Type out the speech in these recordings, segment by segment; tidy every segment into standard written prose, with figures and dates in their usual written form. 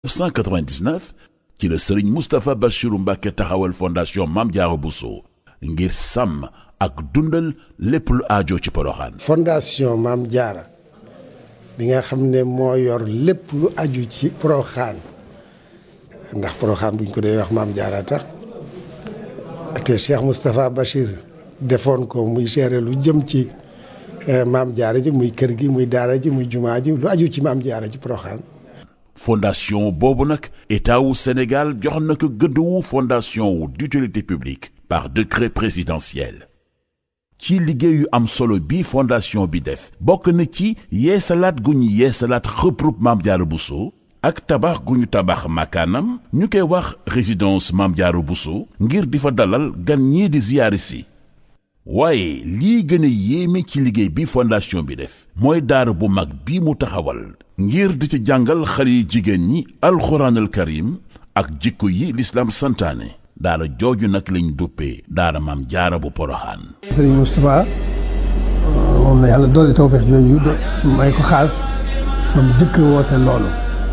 1999 ci la Serigne Moustapha Bassirou Mbacké taxawal fondation Mame Diarra Bousso ngir sàmm ak dundal lépp lu aajo ci Porokhane. fondation Mame Diarra bi nga xam ne moo yor lépp lu aju ci Porokhane ndax Porokhane buñ ko dee wax Mame Diarra tax te Cheikh Moustapha Bachir defoon ko muy gérer lu jëm ci Mame Diarra ji muy kër gi muy daara ji muy jumaa ji lu aju ci Mame Diarra ci Porokhane. fondation boobu nag état wu Sénégal jox na ko gëdd wu fondation wu d'utilité publique par décret présidentiel. ci liggéeyu am solo bi fondation bi def bokk na ci yeesalaat gu ñu yeesalaat xëprub Mame Diarra Bousso ak tabax gu ñu tabax makaanam ñu koy wax résidence Mame Diarra Bousso ngir di fa dalal gan ñii di ziyaari si. waaye lii gën a yéeme ci liggéey bi fondation bi def mooy daara bu mag bi mu taxawal ngir di ci jàngal xale yi jigéen ñi alxuraanal karim ak jikko yi lislaam santaane. daara jooju nag lañ duppee daara Mame Diarra bu Porokhane. Serigne Moustapha moom la yàlla doole tawfeex jooju may ko xaas ba mu jëkk woote loolu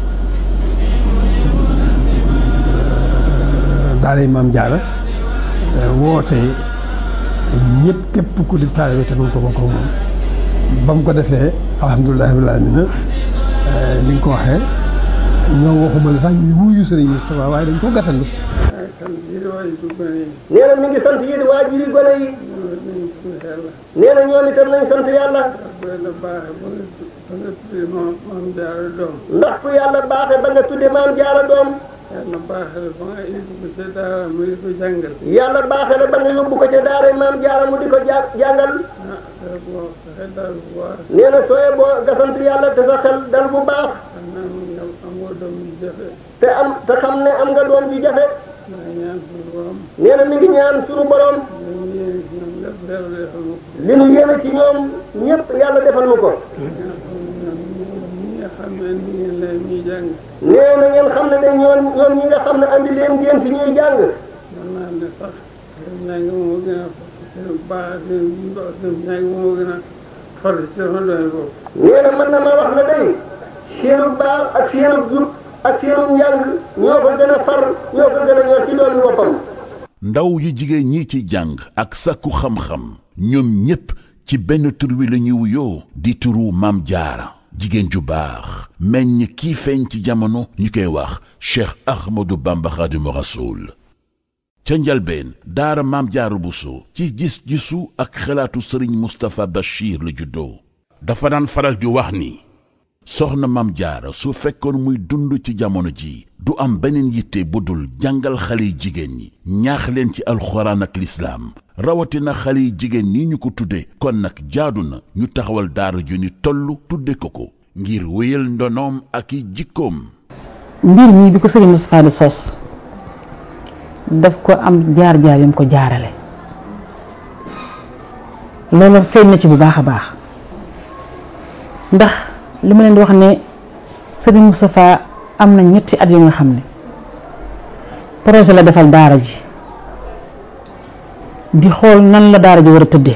daara yi Mame Diarra woote ñëpp képp ku di taalibe te mu ko bokk moom ba mu ko defee alhamdulilah rabbil aalamiina ni nga ko waxee ñoo waxuma la sax ñu wuyu Serigne Moustapha waaye dañ ko gàttandu. nee na mi ngi sant yéen waajur yi gone yi. nee na ñoom itam nañ sant yàlla. ndax ku yàlla baaxee ba nga tudde Mame Diarra doom. yàlla baaxee la ba nga yóbbu ko ca daara mu di ko jàngal. yàlla baaxee la ba nga yóbbu ko ca daara Mame Diarra mu di ko jàngal. nee na sooyee boo nga sant yàlla te sa xel dal bu baax. te xam ne am nga doom ji jafe. nee na mi ngi ñaan suñu borom. li nu yéene ci ñoom ñëpp yàlla defal nu ko. nee na ngeen xam ne de ñoom ñi nga xam ne andi leen ngeen fi ñuy jàng. nee na mën na ma wax ne day seenu baax ak seenu jub ak seenu njàng ñoo ko gën a far ñoo ko gën a ñor ci doon boppam. ndaw yi jigéen ñi ci jàng ak sakku xam-xam ñoom ñépp ci benn tur wi la ñuy wuyoo di turu Mame Diarra jigéen ju baax meññ kii feeñ ci jamono ñu koy wax Cheikh Ahmadou Bamba Khadimu Rasoul. ca njalbeen daara Mame Diarra Bousso ci gis-gisu ak xalaatu Serigne Moustapha Bachir la juddoo dafa daan faral di wax ni soxna Mame Diarra su fekkoon muy dund ci jamono ji du am beneen yitte bu dul jàngal xale yi jigéen ñi ñaax leen ci alxuraan ak lislaam rawatina xale yi jigéen ñi ñu ko tudde kon nag jaadu na ñu taxawal daara ju ni toll tudde ko ngir wéyal ndonoom ak i jikkoom. mbir mi bi ko Serigne Moustapha di sos daf ko am jaar-jaar yam ko jaarale loolu feeñ na ci bu baax a baax ndax li ma leen di wax ne Serigne Moustapha am na ñetti at yu nga xam ne projet la defal daara ji di xool nan la daara ji war a tëddee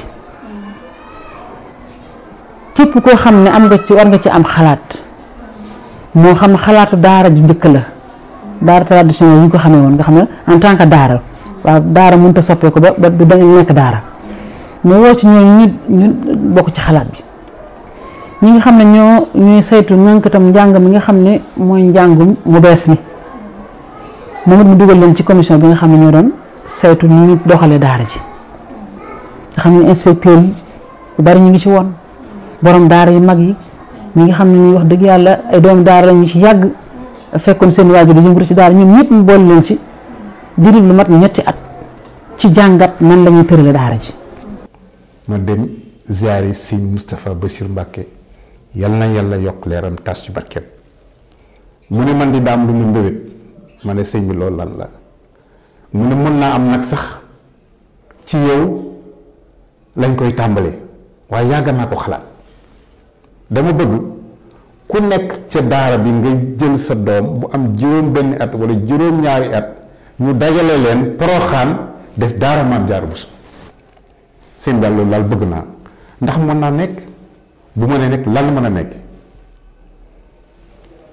képp koo xam ne am nga ci war nga ci am xalaat moo xam xalaatu daara ju njëkk la daara traditionnel yi ñu ko xamee woon nga xam ne en tant que daara waaw daara mënut a soppeeku ba du dañu nekk daara mu woo ci ñoom ñu bokk ci xalaat bi. ñi nga xam ne ñooy saytu ñànkatam njàng mi nga xam ne mooy njàngum mu bees mi moom it mu dugal leen ci commission bi nga xam ne ñoo doon saytu ni ñu doxalee daara ji nga xam ne inspecteur yi yu bari ñu ngi ci woon borom daara yu mag yi ñi nga xam ne ñuy wax dëgg yàlla ay doomu daara la ñu ci yàgg fekkoon seen waajur di yëngatu ci daara ñoom ñëpp ñu boole leen ci diiru lu mat ñetti at ci jàngat nan la ñuy tërale daara ji. ma dem ziyaari Sëñ Moustapha Bassirou Mbacké yal na yàlla yokk leeram tas ci barkeem mu ne man di daam lu mu mbébét ma ne sëñ bi loolu lan la mu ne mën naa am nag sax ci yow lañ koy tàmbalee waaye yàgg naa ko xalaat dama bëgg ku nekk ca daara bi nga jël sa doom bu am juróom benn at wala juróom ñaari at ñu dajale leen Porokhane def daara Mame Diarra Bousso sëñ daal loolu daal bëgg naa ndax mën naa nekk bu ma nee nekk lan mën a nekk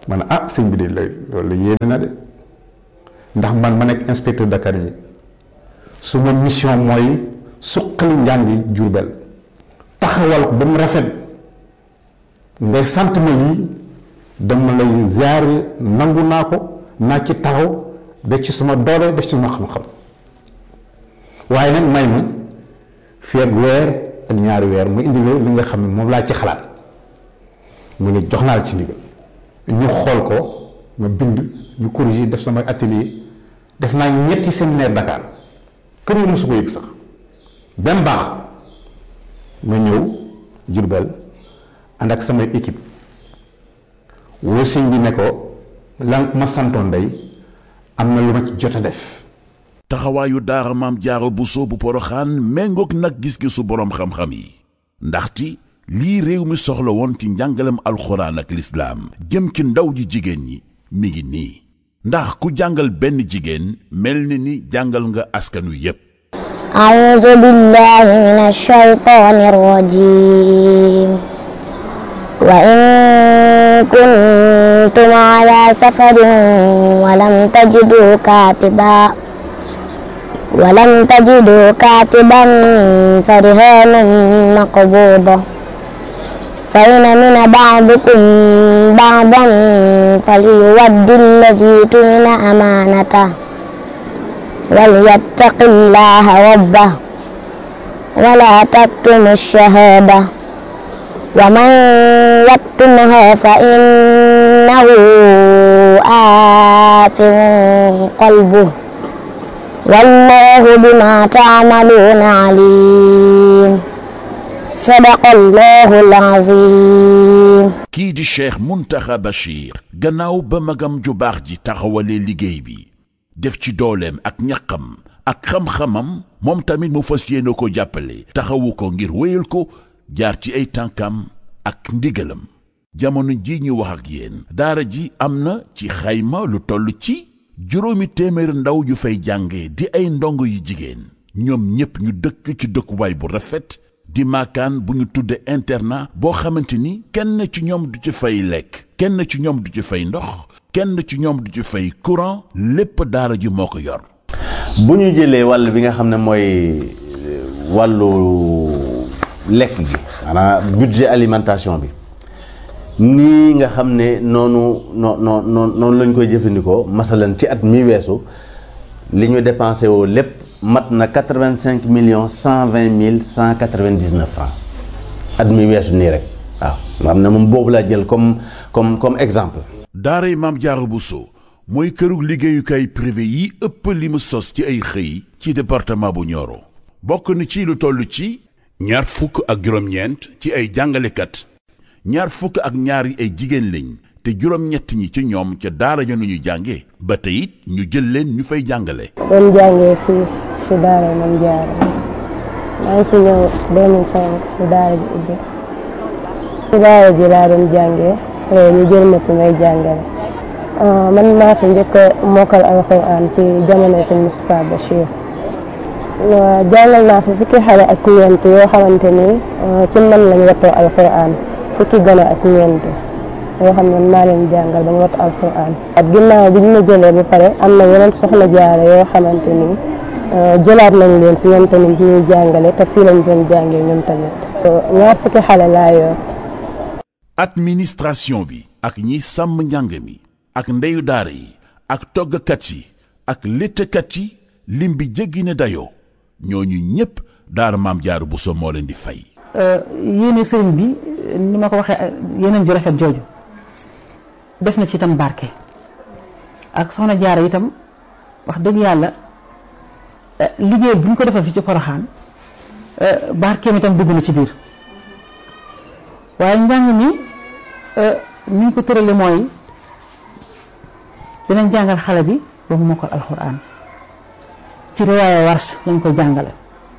ma ne ah sëñ bi de loolu yéene na de ndax man ma nekk inspecteur d'académie suma mission mooy suqali njàngi Jurbel taxawal ko ba mu rafet ngay sant ma lii dama lay ziar nangu naa ko naa ci taxaw def ci suma doole def ci suma xam-xam waaye nag may ma fii ak weer ak ñaari weer mu indi li nga xam ne moom laa ci xalaat mu ne jox naa la ci ndigal ñu xool ko ma bind ñu corriger def sama atelier def naa ñetti séminaire Dakar kër yi mosu ko yëg sax benn baax ma ñëw Jurbel ànd ak samay équipe woo sëñ bi ne ko lan ma santoon day am na lu ma ci jot a def. taxawaayu daara maam Jaara Buso bu Poroxaan méngoog nag gis-gisu boroom xam-xam yi ndaxte lii réew mi soxla woon ci njàngalem alxuraan ak lislaam jëm ci ndaw ji jigéen ñi mi ngi nii ndax ku jàngal benn jigéen mel ni jàngal nga askanu yépp. a'uuzu billaahi mina shaytaani rajiim wa in kuntum ala safarin wa lam tajidu kaatiban farihaanun maqbuuda fa in amina ba'dukum ba'dan falyuwaddi alladhii tumina amaanatahu walyattaqi llaaha rabbahu wa laa taktumu ash-shahaadata wa man yaktumha fa innahu aathim qalbuhu wallaahu bimaa ta'maluuna aliim. sadaqallaahul aziim. kii di Cheikh Mountakha Bachir gannaaw ba magam ju baax ji taxawalee liggéey bi def ci dooleem ak ñaqam ak xam-xamam moom tamit mu fas yéene ko jàppale taxawu ko ngir wéyal ko jaar ci ay tànkam ak ndigalam. jamono ji ñu wax ak yéen daara ji am na ci xayma lu toll ci 700 ndaw yu fay jànge di ay ndongo yu jigéen ñoom ñépp ñu dëkk ci dëkkuwaay bu rafet di maakaan bu ñu tudde internat boo xamante ni kenn ci ñoom du ci fay lekk kenn ci ñoom du ci fay ndox kenn ci ñoom du ci fay courant lépp daara ji moo ko yor. bu ñu jëlee wàll bi nga xam ne mooy wàllu lekk gi maanaam budget alimentation bi nii nga xam ne noonu lañ koy jëfandikoo masalan ci at mi weesu li ñu dépensé woo lépp mat na 85,120,199 francs at mi weesu nii rek waaw nga xam ne moom boobu laa jël comme exemple. daaray Maam Jaara Buso mooy kërug liggéeyukaay privé yi ëpp li mu sos ci ay xëy ci département bu Nioro bokk na ci lu toll ci 29 ci ay jàngalekat 22 yi ay jigéen lañ te 7 ñi ci ñoom ca daara ja nu ñu jànge ba tey it ñu jël leen ñu fay jàngale. doon jàngee fii ci daara Maam Jaara maa ngi fi ñëw 2005 ci daara ji ubbi ci daara ji laa doon jàngee ñu jël ma fi may jàngale man maa fi njëkk a mokkal alxuraan ci jamono sëñ Moustapha Bachir jàngal naa fi fukki xale ak ñeent yoo xamante ni ci man lañ wattoo alxuraan fukki gone ak ñeent yoo xam ne maa leen jàngal ba ñu wattu alxuraan at ginnaaw bi ñu ma jëlee ba pare am na yeneen soxna jaare yoo xamante ni jëlaat nañ leen fi ñoom tamit ñuy jàngale te fii lañ doon jàngee ñoom tamit 2 fukki xale laa yor. administration bi ak ñi sàmm njàng mi ak ndeyu daara yi ak toggkat yi ak léttkat yi lim bi jéggi ne dayoo ñooñu ñépp daara Maam Jaara Buso moo leen di fay. yéene sëriñ bi ni ma ko waxee yeneen ju rafet jooju def na ci itam barke ak soxna Jaara itam wax dëgg yàlla liggéey bu ñu ko defal fi ci Poroxaan barkeem itam dugg na ci biir waaye njàng mi ni ñu ko tërale mooy dinañ jàngal xale bi ba mu mokkal alxuraan ci riwaaya Warsh lañ koy jàngale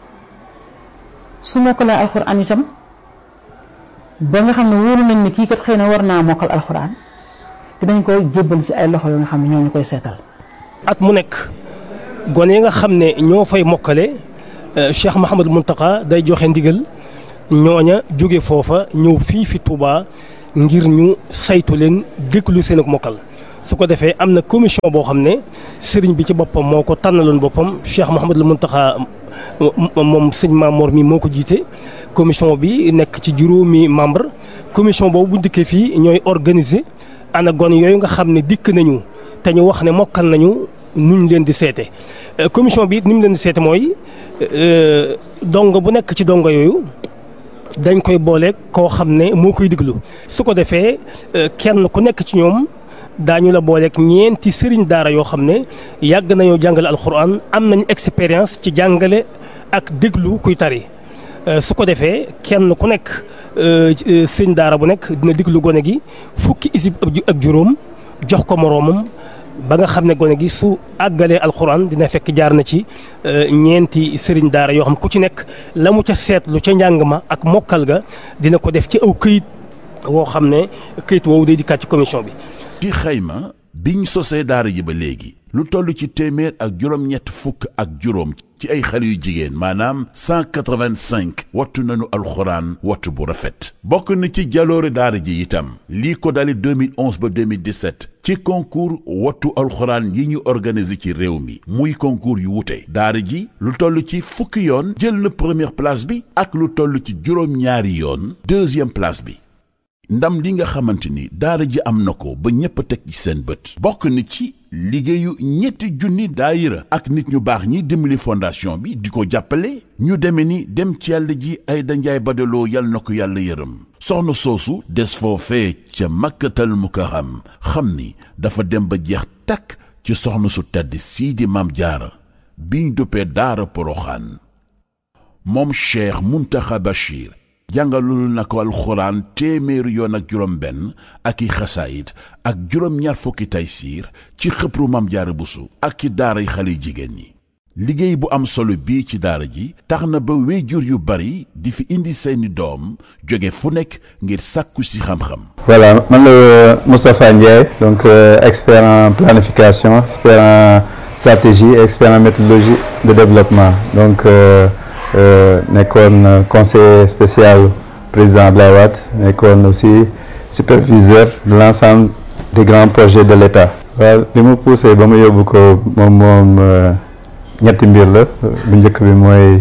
su mokkalee alxuraan itam ba nga xam ne wóolu nañ ne kii kat xëy na war naa mokkal alxuraan dinañ koy jébbal ci ay loxo yoo nga xam ne ñoo ñu koy seetal. at mu nekk gone yi nga xam ne ñoo fay mokkale Cheikh Mouhamadou Mountakha day joxe ndigal ñooña jóge foofa ñëw fii fi Touba ngir ñu saytu leen déglu seen ak mokkal. su ko defee am na commission boo xam ne sëriñ bi ci boppam moo ko tànnaloon boppam Cheikh Mouhamadul Mountakha moom sëñ Mamor mi moo ko jiite. commission bi nekk ci juróomi membre commission boobu bu dikkee fii ñooy organiser ana gone yooyu nga xam ne dikk nañu te ñu wax ne mokkal nañu nuñ leen di seete. commission bi it ni mu leen di seete mooy dongo bu nekk ci dongo yooyu dañ koy booleeg koo xam ne moo koy diglu su ko defee kenn ku nekk ci ñoom. daañu la booleeg ñeenti sëriñ daara yoo xam ne yàgg nañoo jàngale alxuraan am nañ expérience ci jàngale ak déglu kuy tari su ko defee kenn ku nekk sëriñ daara bu nekk dina déglu gone gi fukki isib ak juróom jox ko moroomam ba nga xam ne gone gi su àggalee alxuraan dina fekk jaar na ci ñeenti sëriñ daara yoo xam ku ci nekk la mu ca seetlu ca njàng ma ak mokkal ga dina ko def ci aw këyit woo xam ne këyit woowu day dikkaat ci commission bi. ci xayma biñ sosee daara ji ba léegi lu toll ci téeméer ak juróom-ñett fukk ak juróom ci ay xale yu jigéen maanaam 185 wattu nañu alxuraan wattu bu rafet bokk na ci jaloore daara ji itam lii ko dali 2011 ba 2017 ci concours wattu alxuraan yi ñu organisé ci réew mi muy concours yu wute daara ji lu toll ci fukki yoon jël na première place bi ak lu toll ci juróom-ñaari yoon deuxième place bi ndam li nga xamante ni daara ji am na ko ba ñépp a teg ci seen bët bokk na ci liggéeyu ñetti junni daayira ak nit ñu baax ñi dimbali fondation bi di ko jàppale ñu deme ni dem ci yàlla ji Ayda Njaay Badaloo yal na ko yàlla yërëm soxna soosu des foofee ca Makkatal Mukarram xam ni dafa dem ba jeex takk ci soxna su tedd sii di Maam Jaara biñ duppee daara Poroxaan moom Cheikh Muntaxa Bachir jàngalul na ko alxuraan téeméeri yoon ak juróom benn ak i xasaayit ak juróom-ñaar fukki taysiir ci xëpru Maam Jaara Buso ak ci daaray xale jigéen ñi liggéey bu am solo bii ci daara ji tax na ba wéyjur yu bari di fi indi seeni doom jóge fu nekk ngir sàkku si xam-xam. Voilà, man la Moustapha Ndiaye donc expert en planification expert en stratégie et expert en méthodologie de développement donc nekkoon conseiller spécial président Abdoulaye Wade nekkoon aussi superviseur de l'ensemble des grands projets de l'État. waaw li ma poussé ba ma yóbbu ko moom ñetti mbir la bu njëkk bi mooy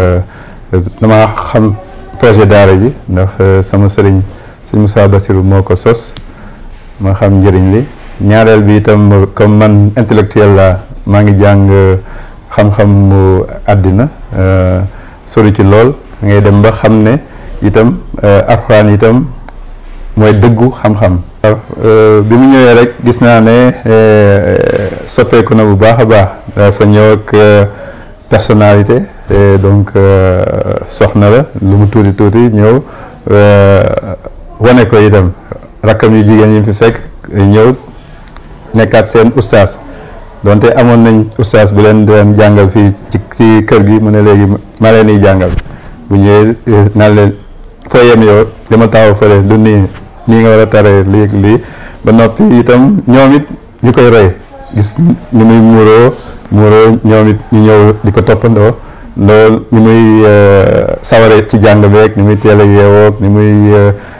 dama xam projet daara ji ndax sama sëriñ Moussa Bassirou moo ko sos ma xam njëriñ li ñaareel bi itam comme man intellectuel la maa ngi jàng xam-xam mu àddina sori ci lool ngay dem ba xam ne itam alxuraan itam mooy dëggu xam-xam. bi mu ñëwee rek gis naa ne soppeeku na bu baax a baax dafa ñëw ak personnalité donc soxna la lu mu tuuti tuuti ñëw wane ko itam rakkam yu jigéen yi fi fekk ñëw nekkaat seen ustaas donte amoon nañ ustaas bu leen doon jàngal fii ci kër gi mu ne léegi ma leen di jàngal bu ñëwee naan leen foo yem yow dama taxaw fële du nii nga war a taree lii ba noppi itam ñoom it ñu koy roy gis ni muy muuroo ñoom it ñu ñëw di ko toppandoo loolu ni muy saware ci jàng beeg ni muy teel a yeewoog ni muy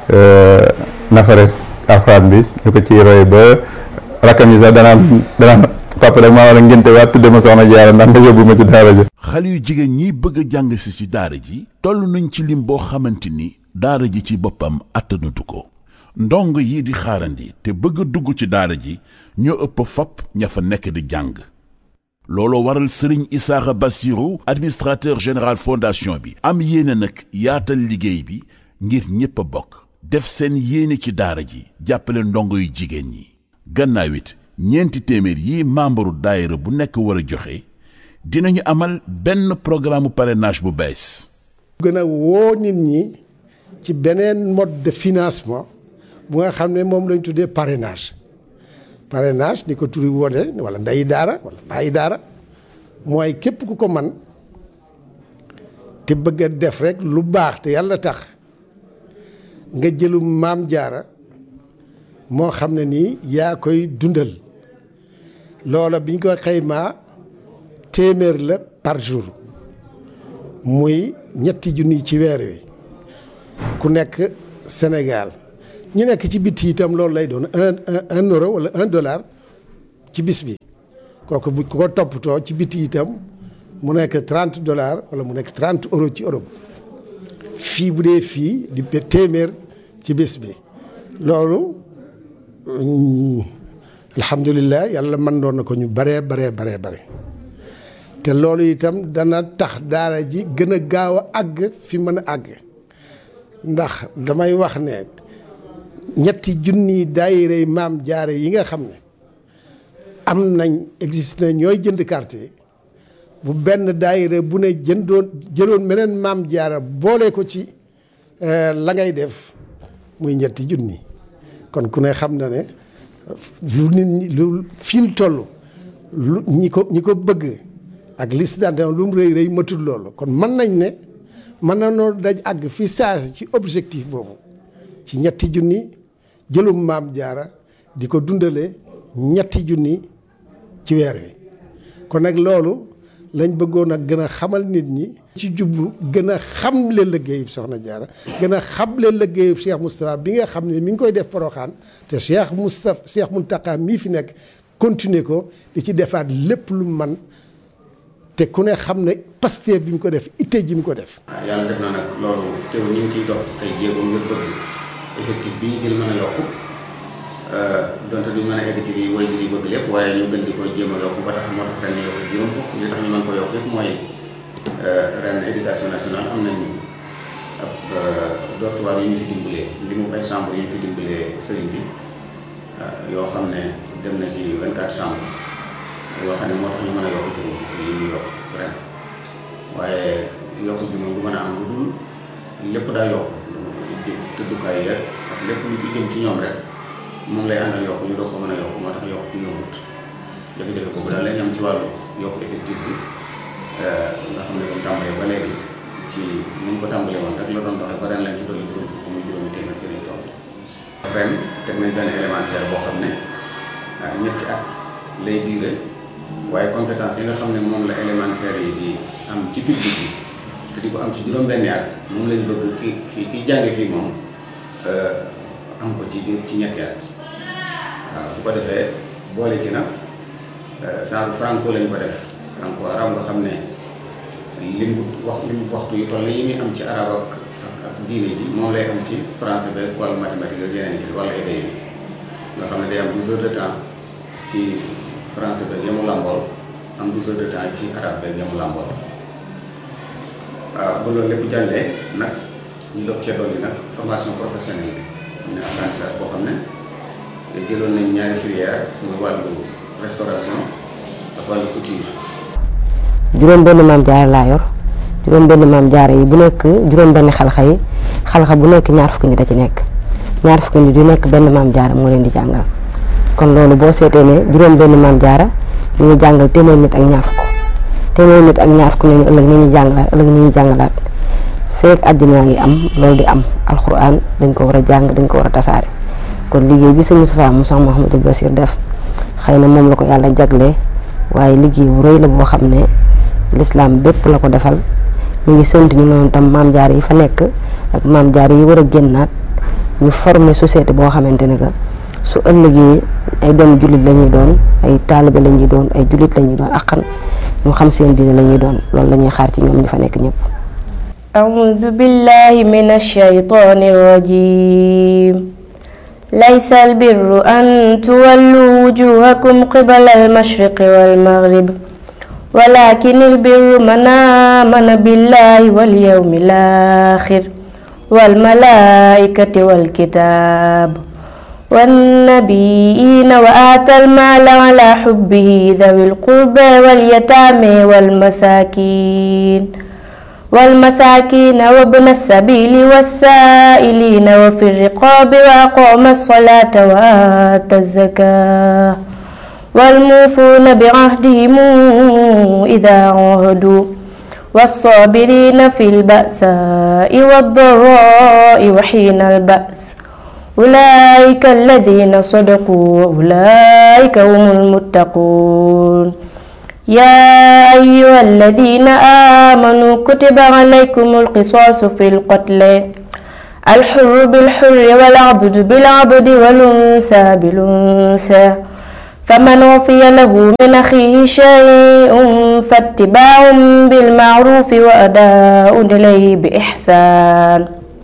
nafare alxuraan bi ñu ko ciy roy ba rakkam yi sax danaan papa rek maa war a ngénte waat tudde ma soxna Jaara ndax nga yóbbu ma ci daara ji. xale yu jigéen ñi bëgg a jàng si ci daara ji toll nañ ci lim boo xamante ni daara ji ci boppam attanatu ko ndongo yi di xaarandi te bëgg a dugg ci daara ji ñoo ëpp fop ña fa nekk di jàng looloo waral Serigne Issakha Bassirou administrateur général fondation bi am yéene nag yaatal liggéey bi ngir ñépp a bokk def seen yéene ci daara ji jàppale ndongo yu jigéen ñi gannaaw it ñeenti téeméer yi membre daayira bu nekk war a joxe dinañu amal benn programme parrainage bu bees. gën a woo nit ñi ci beneen mode de financement bu nga xam ne moom lañ tuddee parrainage ni ko turi wone wala ndeyi daara wala bàyyi daara mooy képp ku ko man te bëgg a def rek lu baax te yàlla tax nga jëlu Maam Jaara moo xam ne nii yaa koy dundal loola biñ ko xaymaa téeméer la par jour muy 3 junni ci weer wi ku nekk Sénégal ñi nekk ci bitti itam loolu lay doon un euro wala $1 ci bis bi kooku bu ko toppatoo ci bitti itam mu nekk $30 wala mu nekk 30 euros ci Europe fii bu dee fii di téeméer ci bis bi loolu alhamdulilah yàlla mën doon na ko ñu bare te loolu itam dana tax daara ji gën a gaaw a àgg fi mën a àgg ndax damay wax ne 3,000 daayira Maam Jaara yi nga xam ne am nañ existe na ñooy jënd carte yi bu benn daayira bu ne jëloon meneen Maam Jaara boole ko ci la ngay def muy 3,000 kon ku ne xam na ne lu nit ñi lu fi ñu toll lu ñi ko bëgg ak liste d'adhésion lu mu rëy matul loolu kon mën nañ ne mën na noo daj àgg fi saasi ci objectif boobu ci 3,000 jëlum Maam Jaara di ko dundale 3,000 ci weer wi kon nag loolu lañ bëggoon a gën a xamal nit ñi ci jublu gën a xamle liggéeyub Soxna Jaara gën a xamle liggéeyub Cheikh Moustapha bi nga xam ne mi ngi koy def Porokhane te Cheikh Mountakha mii fi nekk continuer ko di ci defaat lépp lu man te ku ne xam ne Pastef bi mu ko def itte ji mu ko def. yàlla def na nag loolu teew ñu ngi ciy dox ay jéego ngir bëgg effectif bi ñu jël mën a yokku donte duñ mën a egg ci lii way bi bëgg lépp waaye ñu gën di ko jéem a yokku ba tax moo tax ren ñu yokk juróom fukk li tax ñu mën ko yokk yëpp mooy ren éducation nationale am nañ ab dortoir yu ñu fi dimbalee li mu ay chambre yu ñu fi dimbalee sëriñ bi yoo xam ne dem na ci 24 chambres yoo xam ne moo tax ñu mën a yokk juróom fukk yi ñu yokk ren waaye yokk bi moom du mën a am lu dul lépp daa yokk tëddukaay yeeg ak lépp lu ci jëm ci ñoom rek moom lay àndal yokk ñu doog ko mën a yokk moo tax yokk yombut jafe-jafe boobu daal lañ am ci wàllu yokk effectif bi nga xam ne ba mu tàmbalee ba léegi ci ni ñu ko tàmbalee woon rek la doon doxee ba ren lañ ci dolli juróom fukk muy juróomi téeméer ci lañ toll ren teg nañ benn élémentaire boo xam ne 2 at lay diire waaye compétence yi nga xam ne moom la élémentaire yi di am ci public bi te di ko am ci juróom-benni at moom lañ bëgg ki jànge fii moom am ko ci 2 at waaw bu ko defee boole ci nag genre franco lañ ko def franco arab nga xam ne lim waxtu yu toll yi muy am ci arab ak diine ji moom lay am ci français beeg wala mathématique ak yeneen yi wala éday bi nga xam ne day am 12 heures de temps ci français beeg yamu làmbool am 12 heures de temps ci arabe beeg yamu làmbool waaw ba loolu lépp jàllee nag ñu doog cee dolli nag formation professionnelle bi am na apprentissage boo xam ne jëloon nañ 2 filières muy wàllu restauration ak wàllu couture. juróom benn Maam Jaara laa yor juróom benn Maam Jaara yi bu nekk juróom benn xalxa yi xalxa bu nekk 20 nit da ci nekk 20 nit yu nekk benn Maam Jaara moo leen di jàngal kon loolu boo seetee ne juróom benn Maam Jaara ñu ngi jàngal téeméer nit ak 20 téeméer nit ak 20 nañu ëllëg ni ñuy jàngalaat feek àddina ngi am loolu di am alxuraan dañ ko war a jàng dañ ko war a tasaare kon liggéey bi sëñ Moustapha mu Cheikh Mouhamadou Bassir def xëy na moom la ko yàlla jaglee waaye liggéey bu rëy la boo xam ne lislaam bépp la ko defal ñu ngi sant ñu noonu tam Maam Jaara yi fa nekk ak Maam Jaara yi war a génnaat ñu former société boo xamante ne que su ëllëgee ay doom jullit la ñuy doon ay taalibe la ñuy doon ay jullit la ñuy doon akkan ñu xam seen diine la ñuy doon loolu la ñuy xaar ci ñoom ñi fa nekk ñëpp. أعوذ بالله من الشيطان الرجيم ليس البر أن تولوا وجوهكم قبل المشرق والمغرب ولكن البر من آمن بالله واليوم الآخر والملائكة والكتاب والنبيين وآتى المال على حبه ذوي القربى واليتامى والمساكين وابن السبيل والسائلين وفي الرقاب وأقام الصلاة وآتى الزكاة والموفون بعهدهم إذا عاهدوا والصابرين في البأساء والضراء وحين البأس أولئك الذين صدقوا وأولئك هم المتقون يا أيها الذين آمنوا كتب عليكم القصاص في القتل الحر بالحر والعبد بالعبد والأنثى بالأنثى فمن عفي له من أخيه شيء فاتباع بالمعروف وأداء إليه بإحسان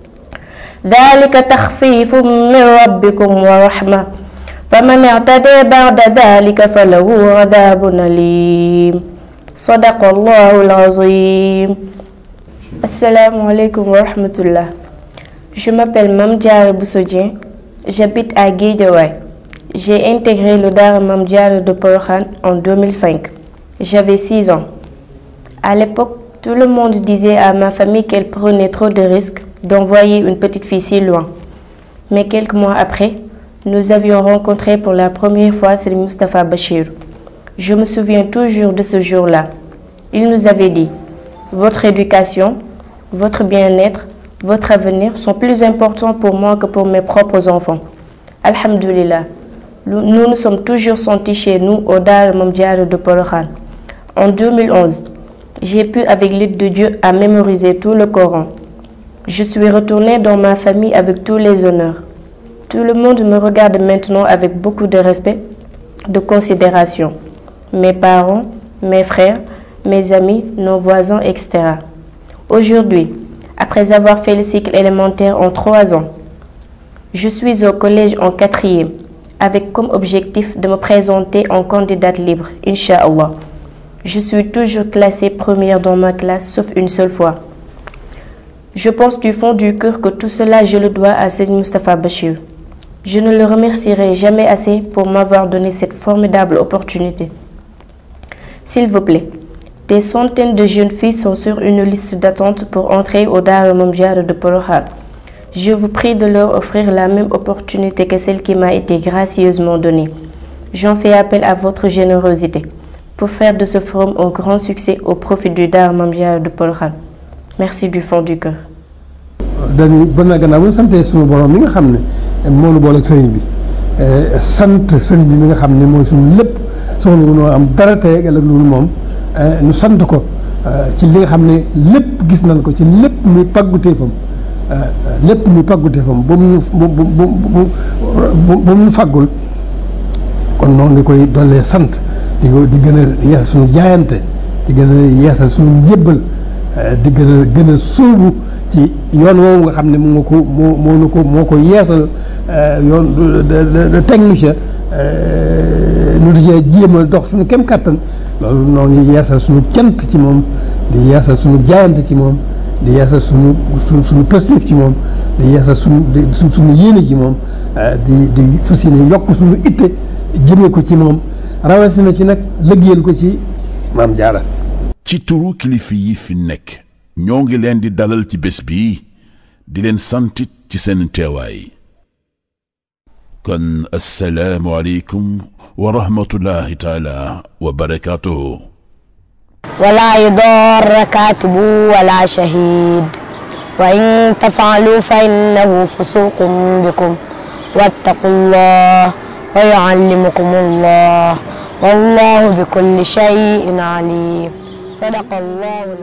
ذلك تخفيف من ربكم ورحمة فمن اعتدى بعد ذلك فله عذاب أليم صدق الله العظيم. Assalamu alaikum wa rahmatullah. Je m'appelle Mame Diarra Bousso Dieng, j'habite à Guédiawaye. J'ai intégré le Daara Mame Diarra de Porokhane en 2005. J'avais 6 ans. À l'époque, tout le monde disait à ma famille qu'elle prenait trop de risques d'envoyer une petite fille si loin. Mais quelques mois après, nous avions rencontré pour la première fois Serigne Moustapha Bachir. Je me souviens toujours de ce jour-là. Il nous avait dit: votre éducation, votre bien-être, votre avenir sont plus importants pour moi que pour mes propres enfants. Alhamdulillah, nous nous sommes toujours sentis chez nous au Daara Mame Diarra de Porokhane. En 2011, j'ai pu avec l'aide de Dieu à mémoriser tout le Coran. Je suis retournée dans ma famille avec tous les honneurs. Tout le monde me regarde maintenant avec beaucoup de respect, de considération. Mes parents, mes frères, mes amis, nos voisins, etc. Aujourd'hui, après avoir fait le cycle élémentaire en 3 ans, je suis au collège en 4e, avec comme objectif de me présenter en candidate libre, Inch'Allah. Je suis toujours classée première dans ma classe, sauf une seule fois. Je pense du fond du cœur que tout cela, je le dois à Serigne Moustapha Bachir. Je ne le remercierai jamais assez pour m'avoir donné cette formidable opportunité. S'il vous plaît, des centaines de jeunes filles sont sur une liste d'attente pour entrer au Daara Mame Diarra de Porokhane. Je vous prie de leur offrir la même opportunité que celle qui m'a été gracieusement donnée. J'en fais appel à votre générosité pour faire de ce forum un grand succès au profit du Daara Mame Diarra de Porokhane. Merci du fond du cœur. dañuy bon na gannaaw bu ñu santee suñu borom mi nga xam ne moo nu boole ak sëriñ bi sant sëriñ bi mi nga xam ne mooy suñu lépp soxla wu noo am dara tey ak ëllëg loolu moom nu sant ko ci li nga xam ne lépp gis nañ ko ci lépp muy pàgguteefam ba mu faggul kon noo ngi koy dollee sant di gën a yeesal suñu jaayante di gën a yeesal suñu njébbal di gën a sóobu ci yoon woowu nga xam ne moo ko yeesal yoon teg nu ca nu di cee jéem a dox suñu kem kàttan loolu noo ngi yeesal suñu cant ci moom di yeesal suñu jaayante ci moom di yeesal suñu positif ci moom di yeesal suñu yéene ci moom di fas yéene yokk suñu itte jëmee ko ci moom rawatina ci nag liggéeyal ko ci Mame Diarra. ci turu kilifa yi fi nekk ñoo ngi leen di dalal ci bés bi di leen santit ci seen teewaay kon assalaamu aleykum wa rahmatullahi taala wa barakaatuhu. ولا يضار كاتب ولا شهيد وإن تفعلوا فإنه فسوق بكم واتقوا الله ويعلمكم الله والله بكل شيء عليم صدق الله.